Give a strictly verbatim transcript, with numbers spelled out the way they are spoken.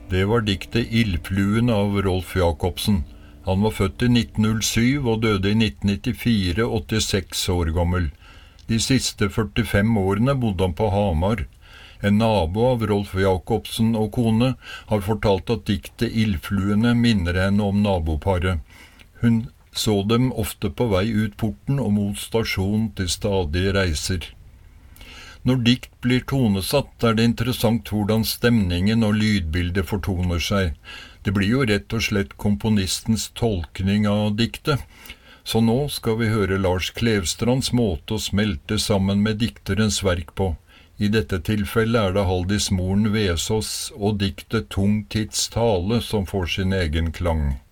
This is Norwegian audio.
Det var diktet Ildfluen av Rolf Jacobsen. Han var født i nitten null syv og døde i nitten nittifire, åttiseks år gammel. De siste førtifem årene bodde han på Hamar. En nabo av Rolf Jacobsen og kone har fortalt at diktet Ildfluene minner henne om naboparet. Hun så dem ofte på vei ut porten og mot stasjon til stadige reiser. Når dikt blir tonesatt, er det interessant hvordan stemningen og lydbildet fortoner seg. Det blir jo rett og slett komponistens tolkning av diktet. Så nå skal vi høre Lars Klevstrands måte å smelte sammen med dikterens verk på. I dette tilfellet er det Haldis Moren Vesaas og diktet Tung tids tale som får sin egen klang.